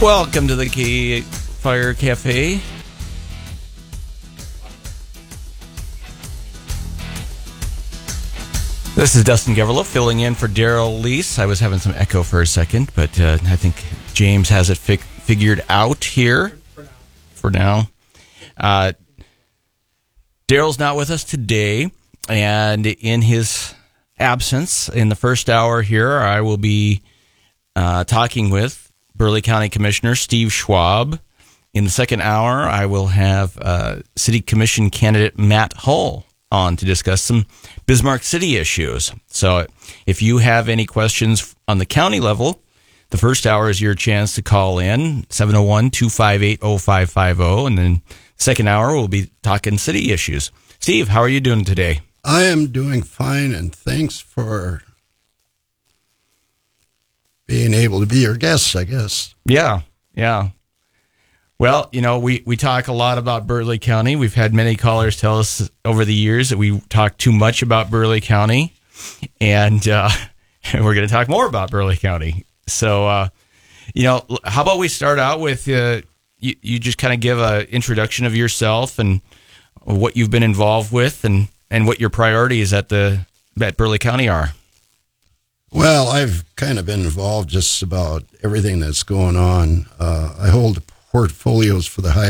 Welcome to the Key Fire Cafe. This is Dustin Geverlo filling in for Daryl Lease. I was having some echo for a second, but I think James has it figured out here for now. Daryl's not with us today, and in his absence, in the first hour here, I will be talking with Burleigh County Commissioner Steve Schwab. In the second hour, I will have City Commission candidate Matt Hull on to discuss some Bismarck City issues. So if you have any questions on the county level, the first hour is your chance to call in, 701-258-0550, and then second hour we'll be talking city issues. Steve, how are you doing today? I am doing fine, and thanks for being able to be your guest, I guess. Yeah. Well, we talk a lot about Burleigh County. We've had many callers tell us over the years that we talk too much about Burleigh County, and we're going to talk more about Burleigh County. So, how about we start out with you just kind of give an introduction of yourself and what you've been involved with and what your priorities at Burleigh County are. Well, I've kind of been involved just about everything that's going on. I hold portfolios for the high